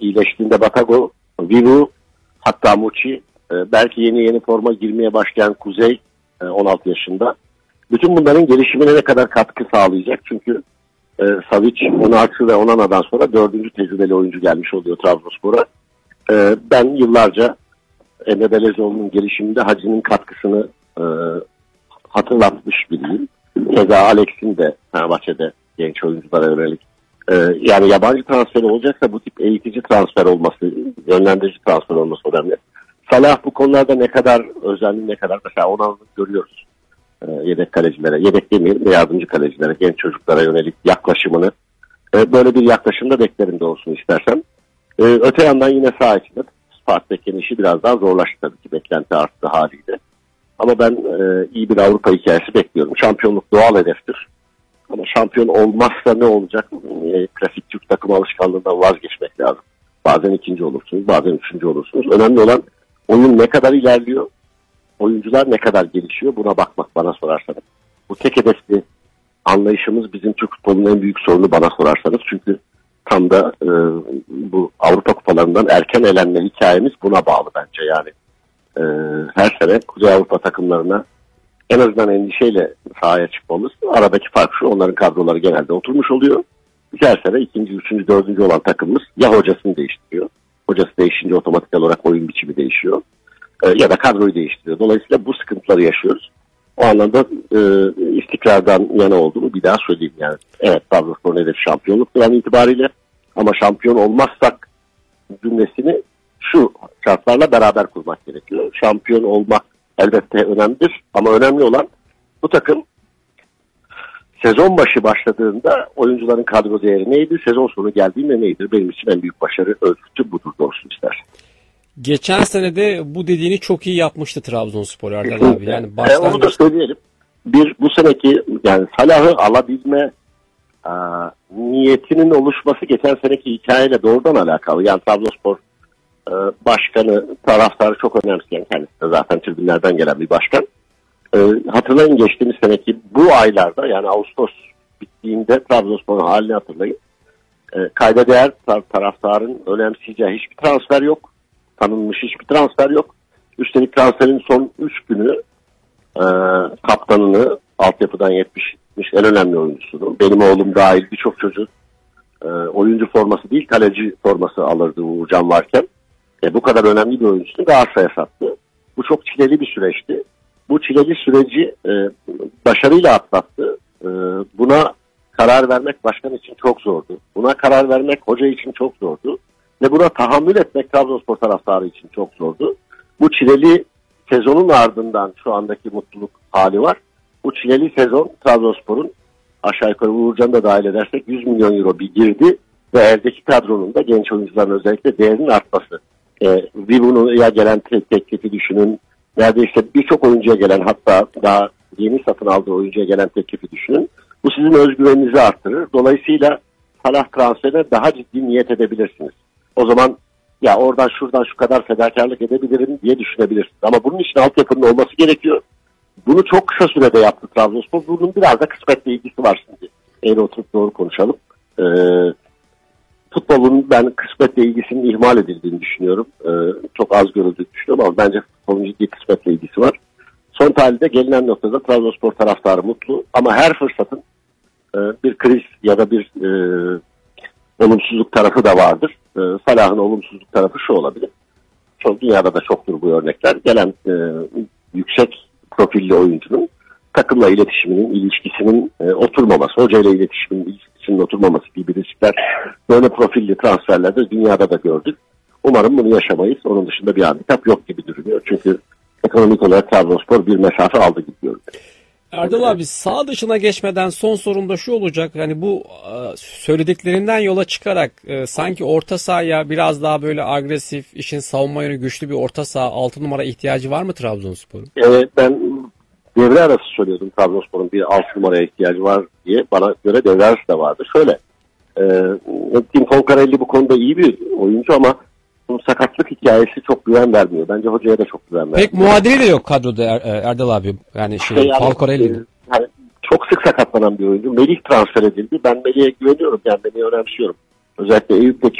iyileştiğinde Batago, Vivu, hatta Muçi, belki yeni forma girmeye başlayan Kuzey 16 yaşında. Bütün bunların gelişimine ne kadar katkı sağlayacak? Çünkü Savic, Onaçu ve Onana'dan sonra 4. tecrübeli oyuncu gelmiş oluyor Trabzonspor'a. Ben yıllarca Emre Belezoğlu'nun gelişiminde Hacı'nın katkısını hatırlatmış biriyim. Keza Alex'in de Fenerbahçe'de genç oyunculara yönelik. Yani yabancı transfer olacaksa bu tip eğitici transfer olması, yönlendirici transfer olması önemli. Salah bu konularda ne kadar özenli, ne kadar mesela onu görüyoruz. Yedek kalecilere, yedek demeyelim de yardımcı kalecilere, genç çocuklara yönelik yaklaşımını. Böyle bir yaklaşımda beklerim de olsun istersen. Öte yandan yine saha içinde Spartak'ın işi biraz daha zorlaştı tabii ki, beklenti arttı haliyle. Ama ben iyi bir Avrupa hikayesi bekliyorum. Şampiyonluk doğal hedeftir. Ama şampiyon olmazsa ne olacak? Klasik Türk takım alışkanlığından vazgeçmek lazım. Bazen ikinci olursunuz, bazen üçüncü olursunuz. Önemli olan oyun ne kadar ilerliyor, oyuncular ne kadar gelişiyor, buna bakmak bana sorarsanız. Bu tek hedefli anlayışımız bizim Türk futbolunun en büyük sorunu bana sorarsanız. Çünkü tam da bu Avrupa kupalarından erken elenme hikayemiz buna bağlı bence yani. Her sene Kuzey Avrupa takımlarına en azından endişeyle sahaya çıkmamız. Aradaki fark şu, onların kadroları genelde oturmuş oluyor. Her sene ikinci, üçüncü, dördüncü olan takımımız ya hocasını değiştiriyor. Hocası değişince otomatik olarak oyun biçimi değişiyor. Ya da kadroyu değiştiriyor. Dolayısıyla bu sıkıntıları yaşıyoruz. O anlamda istikrardan yana olduğunu bir daha söyleyeyim yani. Evet, Trabzonspor'un hedefi şampiyonluktur an itibariyle. Ama şampiyon olmazsak cümlesini şu şartlarla beraber kurmak gerekiyor. Şampiyon olmak elbette önemlidir ama önemli olan bu takım sezon başı başladığında oyuncuların kadro değeri neydi, sezon sonu geldiğinde neydi? Benim için en büyük başarı ölçütü budur doğrusu istersen. Geçen sene de bu dediğini çok iyi yapmıştı Trabzonspor Erdal abi. Yani onu da söyleyelim. Bu seneki yani Salah'ı alabilme niyetinin oluşması geçen seneki hikayeyle doğrudan alakalı. Yani Trabzonspor başkanı, taraftarı çok önemseyen, kendisi de zaten tribünlerden gelen bir başkan. Hatırlayın geçtiğimiz seneki bu aylarda yani Ağustos bittiğinde Trabzonspor'un halini hatırlayın. Kayda değer taraftarın önemseyeceği hiçbir transfer yok. Tanınmış hiçbir transfer yok. Üstelik transferin son 3 günü kaptanını altyapıdan yetmiş en önemli oyuncusunu. Benim oğlum dahil birçok çocuk oyuncu forması değil kaleci forması alırdı Uğurcan varken. Bu kadar önemli bir oyuncusunu Galatasaray'a sattı. Bu çok çileli bir süreçti. Bu çileli süreci başarıyla atlattı. Buna karar vermek başkan için çok zordu. Buna karar vermek hoca için çok zordu. Ve buna tahammül etmek Trabzonspor taraftarı için çok zordu. Bu çileli sezonun ardından şu andaki mutluluk hali var. Bu çileli sezon Trabzonspor'un aşağı yukarı Uğurcan'ı da dahil edersek 100 milyon euro bir girdi ve eldeki kadronun da genç oyuncuların özellikle değerinin artması. Vivu'ya gelen teklifi düşünün. Neredeyse birçok oyuncuya gelen, hatta daha yeni satın aldığı oyuncuya gelen teklifi düşünün. Bu sizin özgüveninizi arttırır. Dolayısıyla Salah transferine daha ciddi niyet edebilirsiniz. O zaman ya oradan şuradan şu kadar fedakarlık edebilirim diye düşünebilirsiniz. Ama bunun için altyapının olması gerekiyor. Bunu çok kısa sürede yaptı Trabzonspor. Bunun biraz da kısmetle ilgisi var şimdi. Eğer oturup doğru konuşalım. Futbolun ben kısmetle ilgisinin ihmal edildiğini düşünüyorum. Çok az görüldüğünü düşünüyorum ama bence futbolun ciddi kısmetle ilgisi var. Son tahlilde gelinen noktada Trabzonspor taraftarı mutlu ama her fırsatın bir kriz ya da bir olumsuzluk tarafı da vardır. Salah'ın olumsuzluk tarafı şu olabilir. Dünyada da çoktur bu örnekler. Gelen yüksek profilli oyuncunun takımla iletişiminin, ilişkisinin oturmaması, hocayla iletişimin ilişkisinin oturmaması gibi riskler böyle profilli transferlerde dünyada da gördük. Umarım bunu yaşamayız. Onun dışında bir handikap yok gibi duruyor. Çünkü ekonomik olarak Trabzonspor bir mesafe aldı gibi görünüyor. Erdal abi, sağ dışına geçmeden son sorum da şu olacak. Hani bu söylediklerinden yola çıkarak sanki orta sahaya biraz daha böyle agresif, işin savunma yönü güçlü bir orta saha 6 numara ihtiyacı var mı Trabzonspor'un? Ben devre arası söylüyordum Trabzonspor'un bir 6 numaraya ihtiyacı var diye. Bana göre devre arası da vardı. Şöyle, Tim Konkarelli bu konuda iyi bir oyuncu ama sakatlık hikayesi çok güven vermiyor. Bence hocaya da çok güven vermiyor. Pek muadili de yok kadroda Erdal abi. Yani Falcorelli'nin. Yani çok sık sakatlanan bir oyuncu. Melih transfer edildi. Ben Melih'e güveniyorum. Yani Melih'i önemsiyorum. Özellikle Eyüp'teki